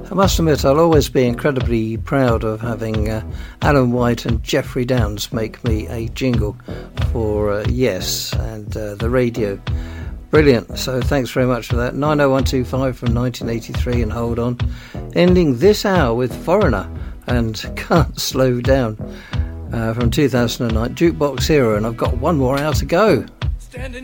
I must admit, I'll always be incredibly proud of having Alan White and Jeffrey Downs make me a jingle for Yes and the radio. Brilliant. So thanks very much for that. 90125 from 1983 and Hold On. Ending this hour with Foreigner and Can't Slow Down from 2009. Jukebox Hero, and I've got one more hour to go. Standing